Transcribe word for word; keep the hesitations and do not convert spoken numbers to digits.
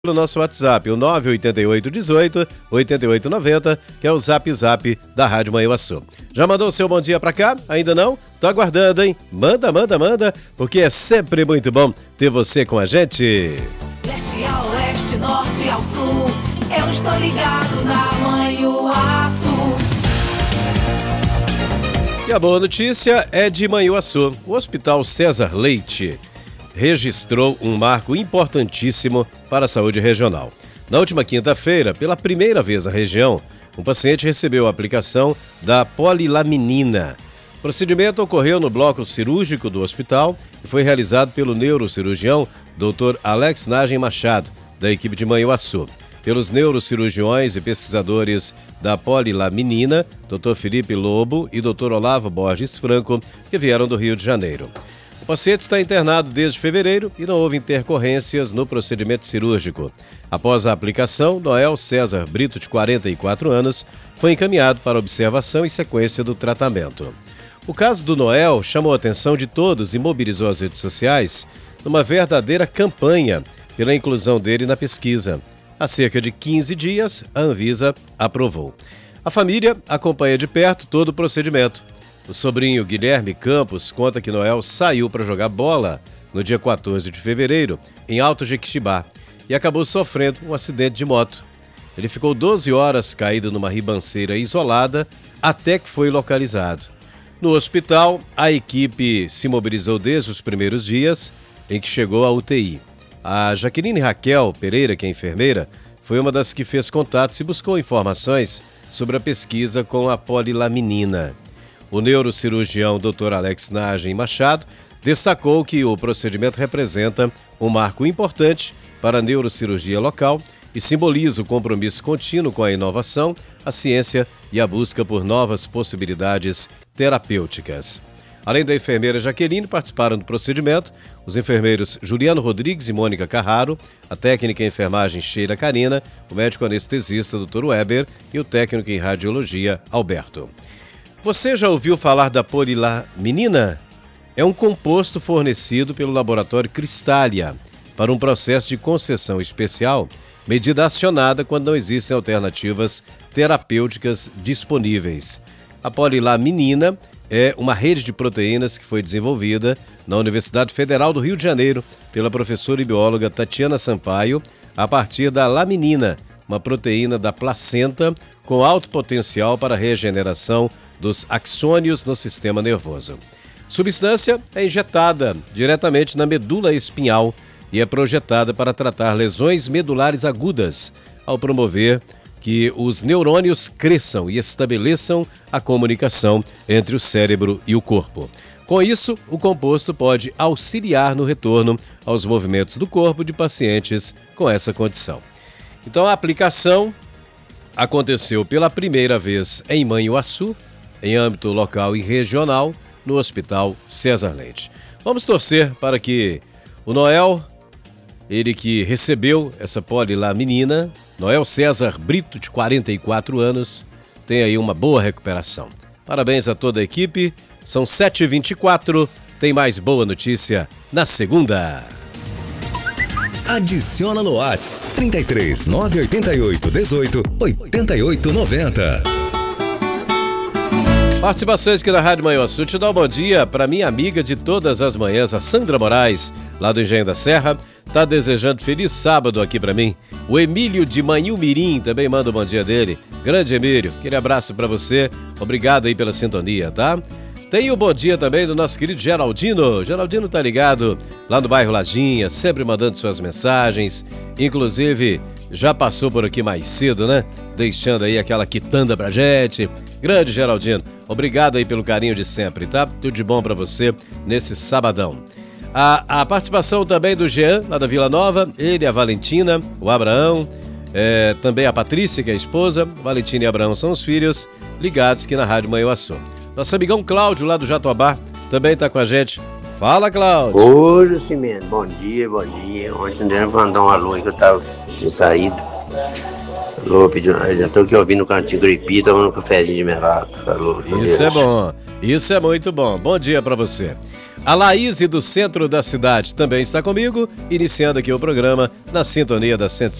Pelo nosso WhatsApp, o nove oito oito um oito, oito oito nove zero, que é o Zap Zap da Rádio Manhuaçu. Já mandou o seu bom dia pra cá? Ainda não? Tô aguardando, hein? Manda, manda, manda, porque é sempre muito bom ter você com a gente. Leste a oeste, norte ao sul, eu estou ligado na Manhuaçu. E a boa notícia é de Manhuaçu. O Hospital César Leite registrou um marco importantíssimo para a saúde regional. Na última quinta-feira, pela primeira vez na região, um paciente recebeu a aplicação da polilaminina. O procedimento ocorreu no bloco cirúrgico do hospital e foi realizado pelo neurocirurgião doutor Alex Nagem Machado, da equipe de Manhuaçu, pelos neurocirurgiões e pesquisadores da polilaminina, doutor Felipe Lobo e doutor Olavo Borges Franco, que vieram do Rio de Janeiro. O paciente está internado desde fevereiro e não houve intercorrências no procedimento cirúrgico. Após a aplicação, Noel César Brito, de quarenta e quatro anos, foi encaminhado para observação e sequência do tratamento. O caso do Noel chamou a atenção de todos e mobilizou as redes sociais numa verdadeira campanha pela inclusão dele na pesquisa. Há cerca de quinze dias, a Anvisa aprovou. A família acompanha de perto todo o procedimento. O sobrinho Guilherme Campos conta que Noel saiu para jogar bola no dia quatorze de fevereiro, em Alto Jequitibá, e acabou sofrendo um acidente de moto. Ele ficou doze horas caído numa ribanceira isolada até que foi localizado. No hospital, a equipe se mobilizou desde os primeiros dias em que chegou à U T I. A Jaqueline Raquel Pereira, que é enfermeira, foi uma das que fez contatos e buscou informações sobre a pesquisa com a polilaminina. O neurocirurgião doutor Alex Nagem Machado destacou que o procedimento representa um marco importante para a neurocirurgia local e simboliza o compromisso contínuo com a inovação, a ciência e a busca por novas possibilidades terapêuticas. Além da enfermeira Jaqueline, participaram do procedimento os enfermeiros Juliano Rodrigues e Mônica Carraro, a técnica em enfermagem Sheila Carina, o médico anestesista doutor Weber e o técnico em radiologia Alberto. Você já ouviu falar da polilaminina? É um composto fornecido pelo laboratório Cristália para um processo de concessão especial, medida acionada quando não existem alternativas terapêuticas disponíveis. A polilaminina é uma rede de proteínas que foi desenvolvida na Universidade Federal do Rio de Janeiro pela professora e bióloga Tatiana Sampaio a partir da laminina, uma proteína da placenta com alto potencial para a regeneração dos axônios no sistema nervoso. Substância é injetada diretamente na medula espinhal e é projetada para tratar lesões medulares agudas, ao promover que os neurônios cresçam e estabeleçam a comunicação entre o cérebro e o corpo. Com isso, o composto pode auxiliar no retorno aos movimentos do corpo de pacientes com essa condição. Então, a aplicação aconteceu pela primeira vez em Manhuaçu, em âmbito local e regional, no Hospital César Leite. Vamos torcer para que o Noel, ele que recebeu essa polilaminina, Noel César Brito, de quarenta e quatro anos, tenha aí uma boa recuperação. Parabéns a toda a equipe, são sete e vinte e quatro, tem mais boa notícia na segunda. Adiciona no WhatsApp trinta e três, nove oito oito, dezoito, oitenta e oito, noventa. Participações aqui na Rádio Manhuaçu. Te dá um bom dia para minha amiga de todas as manhãs, a Sandra Moraes, lá do Engenho da Serra. Tá desejando feliz sábado aqui para mim. O Emílio de Manhumirim também manda um bom dia dele. Grande Emílio, aquele abraço para você. Obrigado aí pela sintonia, tá? Tem o bom dia também do nosso querido Geraldino. Geraldino tá ligado lá no bairro Lajinha, sempre mandando suas mensagens. Inclusive, já passou por aqui mais cedo, né? Deixando aí aquela quitanda pra gente. Grande Geraldino, obrigado aí pelo carinho de sempre, tá? Tudo de bom pra você nesse sabadão. A, a participação também do Jean, lá da Vila Nova, ele, a Valentina, o Abraão, é, também a Patrícia, que é a esposa. Valentina e Abraão são os filhos, ligados aqui na Rádio Manhuaçu. Nosso amigão Cláudio, lá do Jatobá, também tá com a gente. Fala, Cláudio. Oi, Cimento. Bom dia, bom dia. Ontem eu mandou um alô aí que eu tava tinha saído. Alô, pediu, já tô aqui ouvindo o cantinho Gripi, tomando um cafezinho de melado. Alô, isso é bom, isso é muito bom. Bom dia pra você. A Laís do centro da cidade também está comigo, iniciando aqui o programa na sintonia da cento